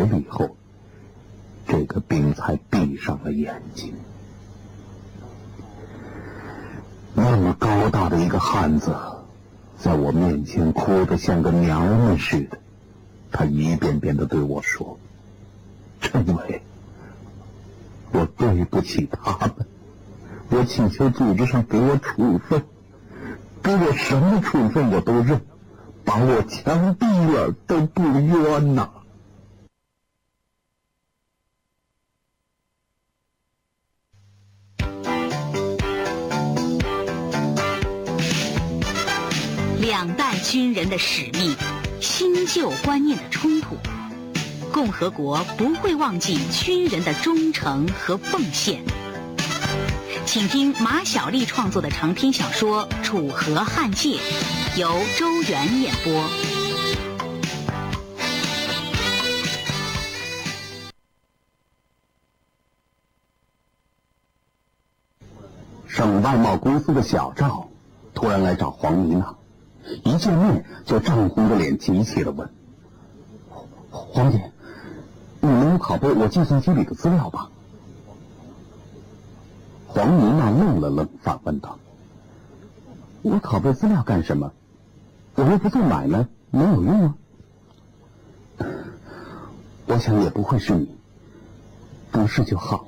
了以后，这个病才闭上了眼睛。那么高大的一个汉子，在我面前哭得像个娘们似的，他一遍遍地对我说：“陈伟，我对不起他们，我请求组织上给我处分，给我什么处分我都认，把我枪毙了都不冤呐。” 两代军人的使命，新旧观念的冲突，共和国不会忘记军人的忠诚和奉献。请听马小丽创作的长篇小说《楚河汉界》，由周元演播。 省外贸公司的小赵突然来找黄妮娜，一见面就涨红着脸急切地问：“黄姐，你没有拷贝我计算机里的资料吧？”黄妮娜愣了愣，反问道：“我拷贝资料干什么？我又不做买卖，能有用吗？”“我想也不会是你，不是就好。”“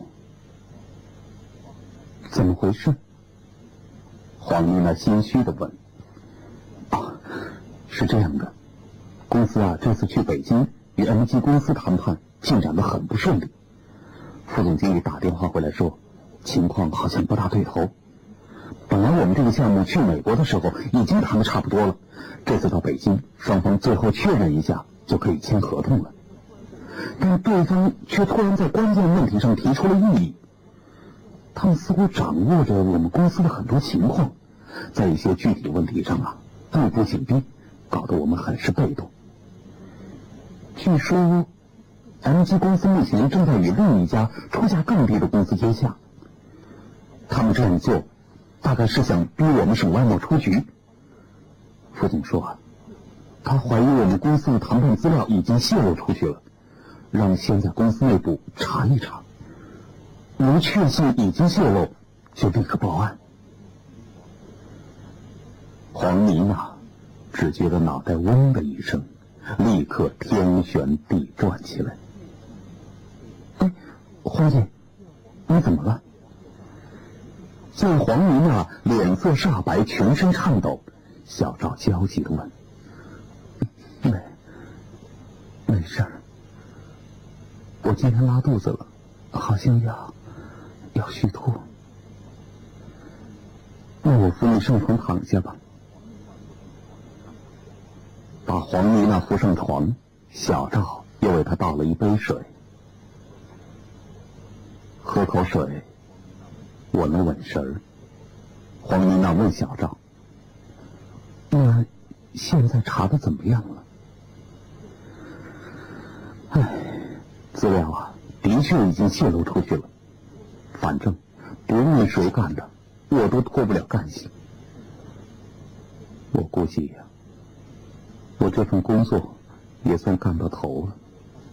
怎么回事？”黄妮娜心虚地问。“是这样的，公司这次去北京与 MG 公司谈判进展得很不顺利。副总经理打电话回来说，情况好像不大对头。本来我们这个项目去美国的时候已经谈得差不多了，这次到北京，双方最后确认一下就可以签合同了。但对方却突然在关键问题上提出了异议。他们似乎掌握着我们公司的很多情况，在一些具体问题上步步紧逼，搞得我们很是被动。据说 MG 公司目前正在与另一家出价更低的公司接洽，他们这样做大概是想逼我们省外贸出局。副总说他怀疑我们公司的谈判资料已经泄露出去了，让先在公司内部查一查，如确信已经泄露，就立刻报案。黄妮娜只觉得脑袋嗡的一声，立刻天旋地转起来。“哎，黄姐，你怎么了？”见黄妮娜脸色煞白，全身颤抖，小赵焦急地问：“没事儿，我今天拉肚子了，好像要虚脱。那我扶你上床躺下吧。”把黄妮娜扶上床，小赵又为她倒了一杯水。“喝口水，我能稳神儿。”黄妮娜问小赵：“那现在查的怎么样了？”“资料的确已经泄露出去了，反正不论谁干的，我都脱不了干系。我估计我这份工作也算干到头了。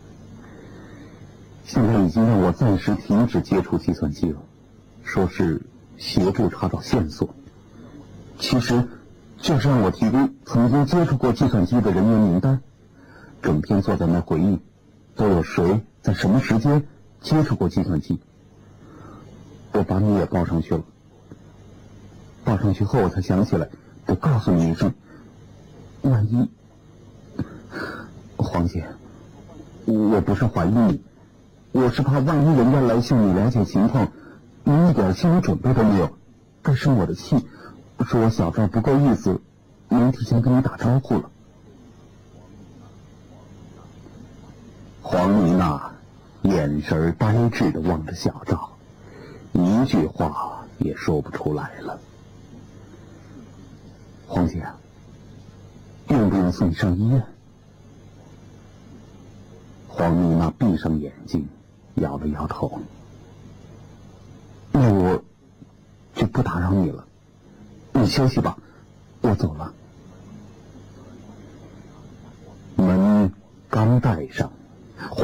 现在已经让我暂时停止接触计算机了，说是协助查找线索，其实就是让我提供曾经接触过计算机的人员名单，整天坐在那回忆都有谁在什么时间接触过计算机。我把你也报上去了，报上去后我才想起来得告诉你一声，万一……黄姐，我不是怀疑你，我是怕万一人家来向你了解情况，你一点心理准备都没有，该生我的气，说我小赵不够意思，没提前跟你打招呼了。”黄妮娜眼神呆滞地望着小赵，一句话也说不出来了。“黄姐，用不用送你上医院？”黄妮娜闭上眼睛，摇了摇头。“那我就不打扰你了，你休息吧，我走了。”门刚带上，